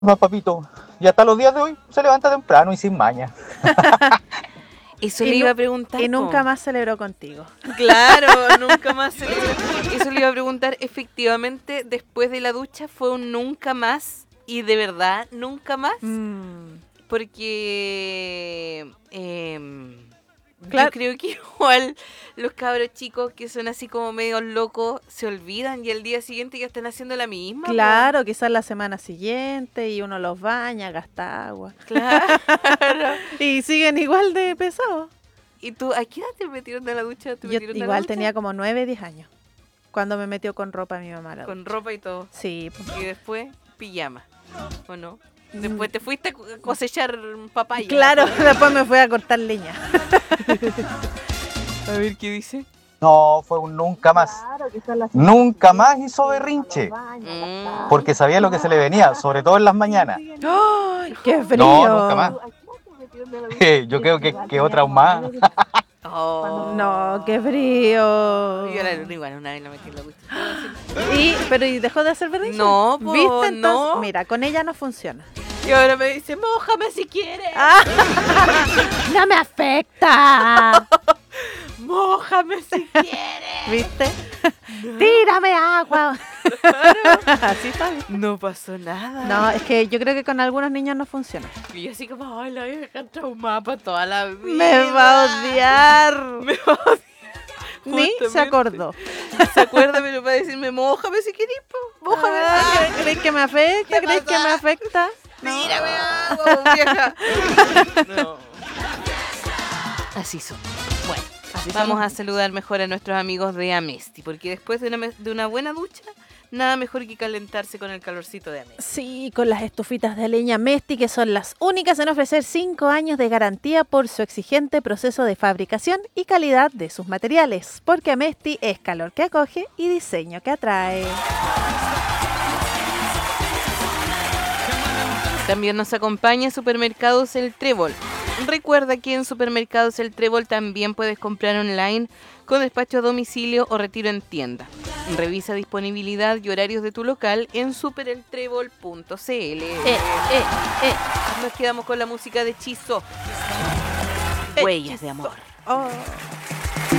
más papito. Y hasta los días de hoy se levanta temprano y sin maña. Eso le iba a preguntar. Y nunca más celebró contigo. Claro, nunca más celebró. Eso le iba a preguntar. Efectivamente, después de la ducha fue un nunca más. Y de verdad, nunca más. Porque Claro. yo creo que igual los cabros chicos que son así como medio locos se olvidan y el día siguiente ya están haciendo la misma. Claro, quizás la semana siguiente y uno los baña, gasta agua. Claro. Y siguen igual de pesados. ¿Y tú a qué edad te metieron de la ducha? Yo igual tenía como 9, 10 años. Cuando me metió con ropa mi mamá. Con ropa y todo. Sí. Y después pijama, ¿o no? Después te fuiste a cosechar papaya. Claro, después me fui a cortar leña. A ver qué dice. No, fue un nunca más. Nunca más hizo berrinche. Porque sabía lo que se le venía, sobre todo en las mañanas. ¡Ay, qué frío! No, nunca más. Yo creo que quedó traumada. Oh. No, qué frío. Yo la igual una vez la metí en la ducha. ¿Pero y dejó de hacer berrinche? No, po, ¿viste? Entonces, no. mira, con ella no funciona. Y ahora me dice, mójame si quieres. ¡No me afecta! Mójame si quieres. ¿Viste? ¡Tírame agua! Así está. No pasó nada. No, es que yo creo que con algunos niños no funciona. Y yo así como, ay, la vieja traumada para toda la vida. Me va a odiar. Me va a odiar. Ni se Justamente. acordó. Se acuerda, pero para decirme, mójame si querés, po. Mójame. ¿Crees que me afecta? ¿Qué ¿Crees que pasa? me afecta? Tírame agua, po, vieja. No. Así son. Bueno, vamos a saludar mejor a nuestros amigos de Amesti, porque después de una buena ducha, nada mejor que calentarse con el calorcito de Amesti. Sí, con las estufitas de leña Mesti, que son las únicas en ofrecer 5 años de garantía por su exigente proceso de fabricación y calidad de sus materiales, porque Amesti es calor que acoge y diseño que atrae. También nos acompaña Supermercados El Trébol. Recuerda que en Supermercados El Trébol también puedes comprar online con despacho a domicilio o retiro en tienda. Revisa disponibilidad y horarios de tu local en supereltrébol.cl. Nos quedamos con la música de Hechizo. Huellas de amor. Oh.